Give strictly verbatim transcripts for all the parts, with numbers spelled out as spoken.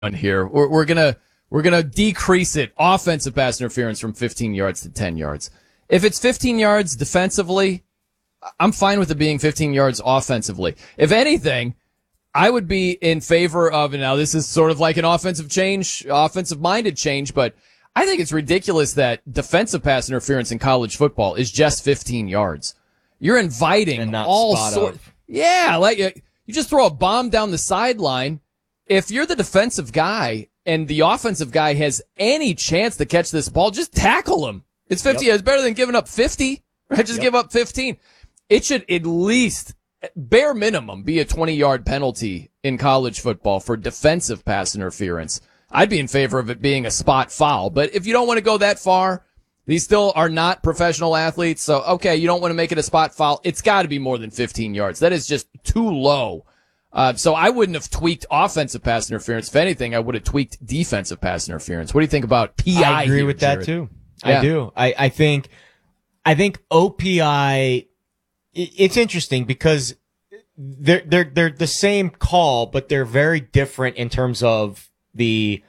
here. We're, we're gonna we're gonna decrease it, offensive pass interference, from fifteen yards to ten yards. If it's fifteen yards defensively, I'm fine with it being fifteen yards offensively. If anything, I would be in favor of, and now this is sort of like an offensive change, offensive minded change, but I think it's ridiculous that defensive pass interference in college football is just fifteen yards. You're inviting all sorts. Yeah, like you just throw a bomb down the sideline. If you're the defensive guy and the offensive guy has any chance to catch this ball, just tackle him. It's fifty. Yep. It's better than giving up fifty, right? Just yep. give up fifteen. It should at least, bare minimum, be a twenty-yard penalty in college football for defensive pass interference. I'd be in favor of it being a spot foul. But if you don't want to go that far, these still are not professional athletes. So, okay, you don't want to make it a spot foul. It's got to be more than fifteen yards. That is just too low. Uh, so I wouldn't have tweaked offensive pass interference. If anything, I would have tweaked defensive pass interference. What do you think about P I? I agree here, with Jared? that too. Yeah. I do. I, I think, I think O P I, it's interesting because they're, they're, they're the same call, but they're very different in terms of the,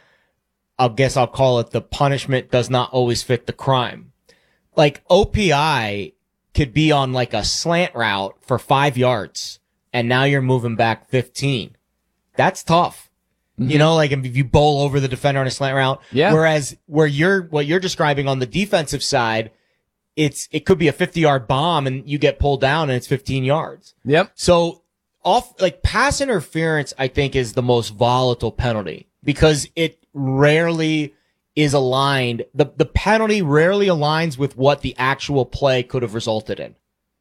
I guess I'll call it the punishment does not always fit the crime. Like O P I could be on like a slant route for five yards and now you're moving back fifteen. That's tough. Mm-hmm. You know, like if you bowl over the defender on a slant route. Yeah. Whereas where you're, what you're describing on the defensive side, it's, it could be a fifty yard bomb and you get pulled down and it's fifteen yards. Yep. So off, like pass interference, I think is the most volatile penalty because it rarely is aligned. The, the penalty rarely aligns with what the actual play could have resulted in.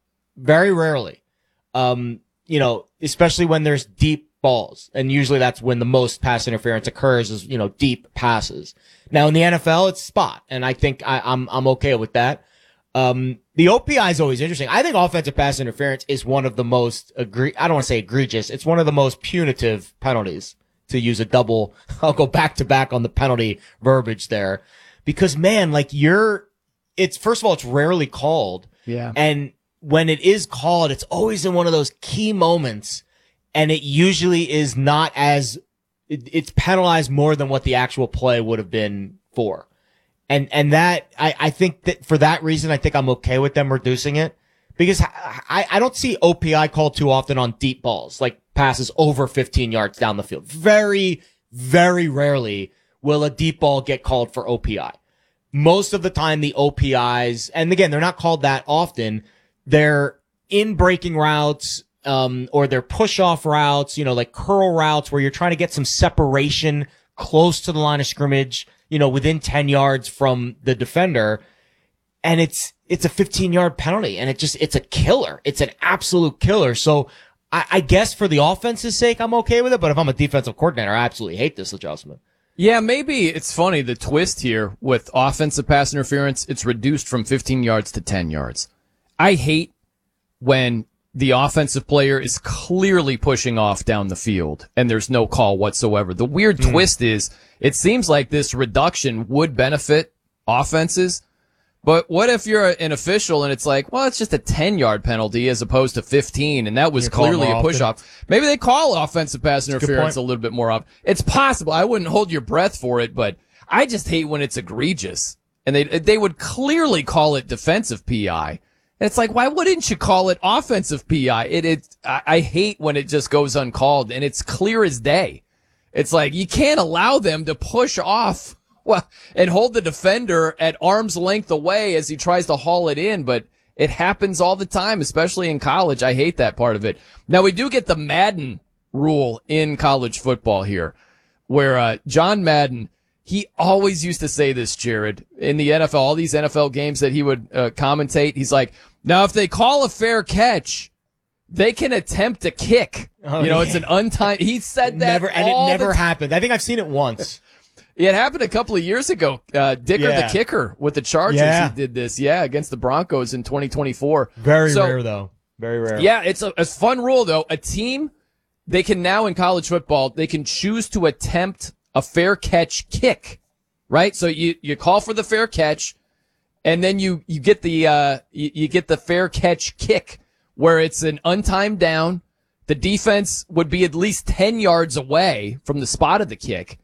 Very rarely. Um, you know, especially when there's deep balls. And usually that's when the most pass interference occurs is, you know, deep passes. Now in the N F L, it's spot. And I think I, I'm, I'm okay with that. Um, the O P I is always interesting. I think offensive pass interference is one of the most egre- I don't want to say egregious. It's one of the most punitive penalties, to use a double. I'll go back to back on the penalty verbiage there because man, like you're, it's first of all, it's rarely called. Yeah. And when it is called, it's always in one of those key moments. And it usually is not as, it, it's penalized more than what the actual play would have been for. And, and that, I, I think that for that reason, I think I'm okay with them reducing it because I, I don't see O P I called too often on deep balls, like passes over fifteen yards down the field. Very, very rarely will a deep ball get called for O P I. Most of the time, the O P Is, and again, they're not called that often. They're in breaking routes, um, or they're push off routes, you know, like curl routes where you're trying to get some separation close to the line of scrimmage, you know, within ten yards from the defender. And it's, it's a fifteen yard penalty and it just, it's a killer. It's an absolute killer. So I, I guess for the offense's sake, I'm okay with it. But if I'm a defensive coordinator, I absolutely hate this adjustment. Yeah, maybe it's funny. The twist here with offensive pass interference, it's reduced from fifteen yards to ten yards. I hate when the offensive player is clearly pushing off down the field and there's no call whatsoever. The weird mm. twist is it seems like this reduction would benefit offenses. But what if you're an official and it's like, well, it's just a ten-yard penalty as opposed to fifteen, and that was clearly a push-off. Maybe they call offensive pass interference a little bit more often. It's possible. I wouldn't hold your breath for it, but I just hate when it's egregious. And they they would clearly call it defensive P I. And it's like, why wouldn't you call it offensive P I? It, it I, I hate when it just goes uncalled, and it's clear as day. It's like you can't allow them to push off well, and hold the defender at arm's length away as he tries to haul it in, but it happens all the time, especially in college. I hate that part of it. Now, we do get the Madden rule in college football here, where uh, John Madden, he always used to say this, Jared, in the N F L, all these N F L games that he would uh, commentate. He's like, now, if they call a fair catch, they can attempt a kick. Oh, you know, yeah. It's an untimed. He said that never, and it all never the happened. I think I've seen it once. It happened a couple of years ago. Uh, Dicker, yeah. the kicker with the Chargers, yeah. he did this. Yeah, against the Broncos in twenty twenty-four. Very so, rare, though. Very rare. Yeah, it's a, a fun rule, though. A team, they can now in college football, they can choose to attempt a fair catch kick, right? So you, you call for the fair catch, and then you, you get the, uh, you, you get the fair catch kick where it's an untimed down. The defense would be at least ten yards away from the spot of the kick.